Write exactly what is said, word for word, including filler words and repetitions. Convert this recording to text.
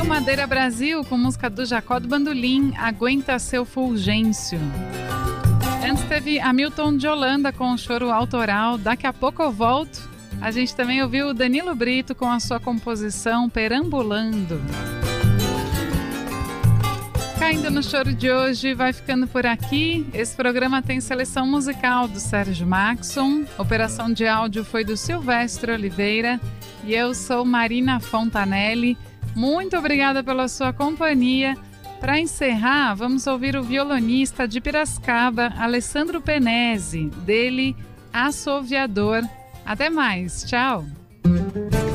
ouviu Madeira Brasil com música do Jacó do Bandolim, Aguenta Seu Fulgêncio. Antes teve Hamilton de Holanda com o choro autoral, Daqui a Pouco Eu Volto. A gente também ouviu o Danilo Brito com a sua composição Perambulando. Caindo no Choro de hoje, vai ficando por aqui. Esse programa tem seleção musical do Sérgio Maxson, operação de áudio foi do Silvestre Oliveira e eu sou Marina Fontanelli. Muito obrigada pela sua companhia. Para encerrar, vamos ouvir o violonista de Piracicaba, Alessandro Penese, dele Assoviador. Até mais, tchau!